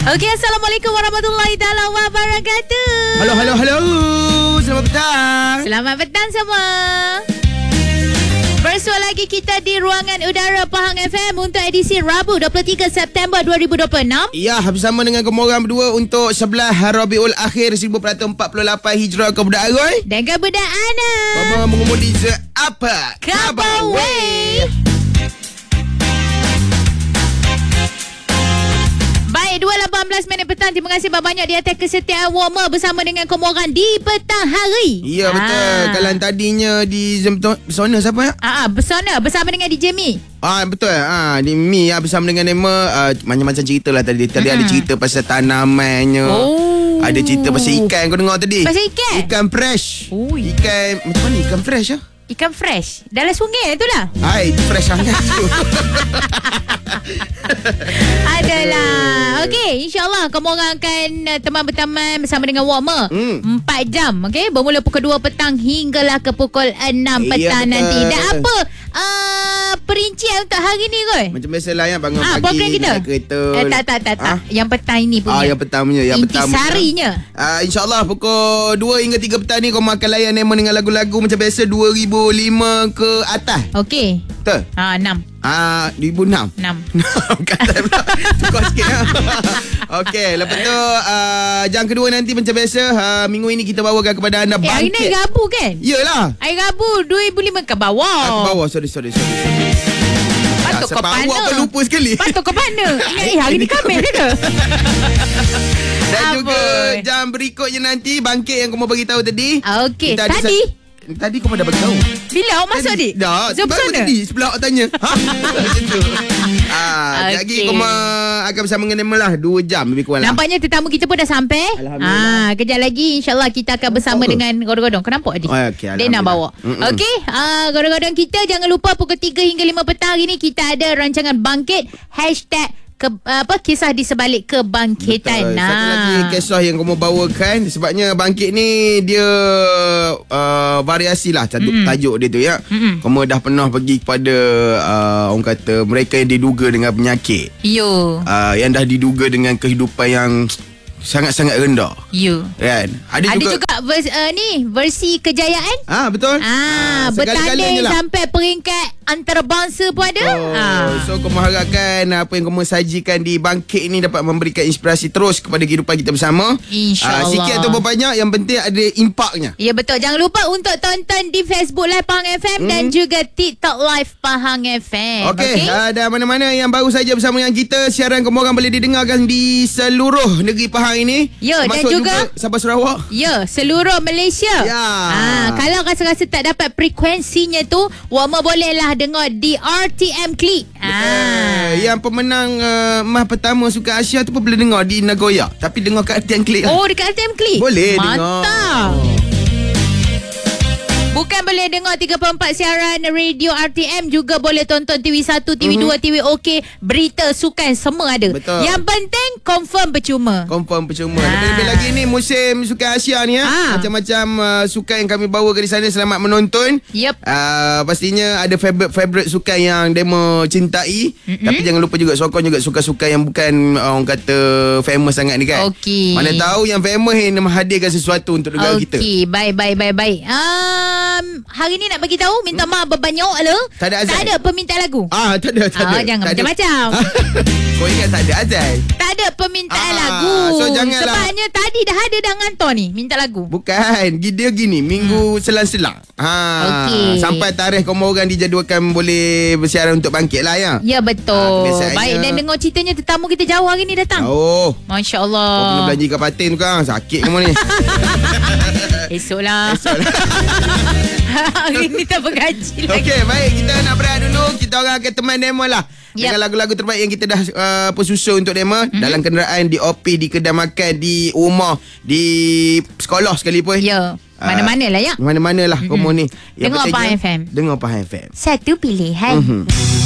Okey, Assalamualaikum warahmatullahi taala wabarakatuh. Halo. Selamat petang. Selamat petang semua. Bersua lagi kita di ruangan udara Pahang FM untuk edisi Rabu 23 September 2026. Ya, bersama dengan korang berdua untuk 11 Rabiul Akhir 1448 Hijrah Kebudak Aroy Dan kebudak Ana. Mama mengemudi apa Khabar weh. Baik, 2.18 minit petang. Terima kasih banyak di atas kesetiaan Warmer bersama dengan korang di petang hari. Ya, betul. Kalau tadinya di Bersona siapa ya? Bersona bersama dengan DJ Mi. Betul. Di Mi bersama dengan Nema. Macam-macam cerita lah tadi. Tadi ada cerita pasal tanamannya. Ada cerita pasal ikan. Kau dengar tadi? Pasal ikan? Ikan fresh. Ikan macam mana ikan fresh ya? Ikan fresh dalam sungai tu lah. Itu fresh sangat tu. Adalah. Okey, insyaAllah kamu orang akan teman-teman bersama dengan Warmer 4 jam. Okey, bermula pukul 2 petang hinggalah ke pukul 6 petang nanti. Dan apa perincian untuk hari ni kot? Macam biasalah ya, bangun pagi program kita? naik kereta. Tak. Yang petang ini punya. Yang petang punya. Intisarinya. InsyaAllah pukul 2 hingga 3 petang ni kau akan layan Nema dengan lagu-lagu macam biasa 2005 ke atas. Okey. Betul? 6. 2006. 6. Kata pula tukar sikit ya. Okey, lepas tu jam kedua nanti macam biasa minggu ini kita bawakan kepada anda Hari bangkit. ni Rabu kan? Yelah. Hari Rabu 2005 ke bawah. Ke bawah, sorry. Patut kau Sebab awak pandang. pun lupa sekali. Patut kau pandang. Ingat hari ni Khamis ke? Dan juga jam berikutnya nanti bangkit yang kau beritahu tadi. Okey, Kita ada Tadi kau dah bagi tahu. Bila awak masuk dik? Dah. Baru tadi sebelah awak tanya. Macam tu. Lagi kau akan bersama dengan Nema lah 2 jam lebih kurang lah. Nampaknya tetamu kita pun dah sampai. Alhamdulillah. Kejap lagi insyaAllah kita akan bersama dengan Godong-Godong. Kau nampak adik? Okay, dia nak bawa. Okey, Godong-Godong kita jangan lupa pukul 3 hingga 5 petang hari ni kita ada rancangan bangkit #kisah di sebalik kebangkitan. Satu lagi kisah yang kamu bawakan. Sebabnya bangkit ni dia variasi lah tajuk dia tu ya. Kamu dah pernah pergi kepada orang kata mereka yang diduga dengan penyakit. Yang dah diduga dengan kehidupan yang sangat-sangat rendah. Kan? Ada juga versi kejayaan. Betul. Bertanding sampai peringkat antarabangsa pun ada. So kau mengharapkan apa yang kau sajikan di bangkit ini dapat memberikan inspirasi terus kepada kehidupan kita bersama. InsyaAllah. Sikit atau berbanyak, yang penting ada impaknya. Ya betul. Jangan lupa untuk tonton di Facebook Live Pahang FM dan juga TikTok Live Pahang FM. Okey. Dan mana-mana yang baru saja bersama dengan kita, siaran kamu orang boleh didengarkan di seluruh negeri Pahang ini. Ya, dan juga Sabah Sarawak. Ya, seluruh Malaysia. Kalau rasa-rasa tak dapat frekuensinya tu, Warmer bolehlah dengar di RTM Klik. Yang pemenang Mah pertama Sukan Asia tu pun boleh dengar di Nagoya. Tapi dengar kat RTM Klik lah. Dekat RTM Klik? Boleh dengar. Mantap. Bukan boleh dengar 34 siaran radio RTM, juga boleh tonton TV1, TV2, TV OK, berita sukan semua ada. Betul. Yang penting confirm percuma. Lebih-lebih lagi ni musim Sukan Asia ni ya. Macam-macam sukan yang kami bawa ke di sana. Selamat menonton. Pastinya ada favorite sukan yang demo cintai. Tapi jangan lupa juga sokong juga sukan-sukan yang bukan orang kata famous sangat ni kan. Okey. Mana tahu yang famous ni menghadirkan sesuatu untuk negara kita. Okey, baik. Hari ni nak bagi tahu minta maaf berbanyak lah. Tak ada permintaan lagu. Tak ada. Jangan tak macam-macam. Kau ingat tak ada azan? Tak ada permintaan lagu. So janganlah. Sebabnya tadi dah ada dah ngantor ni minta lagu. Bukan, dia gini minggu selang-selang. Okey. Sampai tarikh kamu orang dijadualkan boleh bersiaran untuk bangkit lah ya. Ya betul. Biasanya. Baik, dan dengar ceritanya tetamu kita jauh hari ni datang. Masya-Allah. Kau kena belanja kat patin tu kan. Sakit kamu ni. Esoklah. Hari ni tak bergaji lagi. Okey, baik. Kita nak berehat dulu. Kita orang akan teman Nema lah. Dengan lagu-lagu terbaik yang kita dah persusun untuk Nema. Dalam kenderaan, di OP, di kedai makan, di rumah, di sekolah sekalipun. Ya. Mana-mana lah ya. Mana-mana lah kamu ni. Dengar Pahang FM. Dengar Pahang FM. Satu pilihan.